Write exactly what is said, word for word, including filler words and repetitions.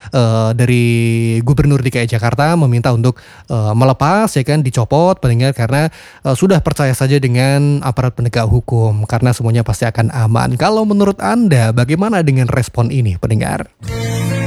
eee, dari Gubernur D K I Jakarta meminta untuk, eee, melepas ya kan, dicopot pendengar karena, eee, sudah percaya saja dengan aparat penegak hukum karena semuanya pasti akan aman. Kalau menurut Anda bagaimana dengan respon ini pendengar?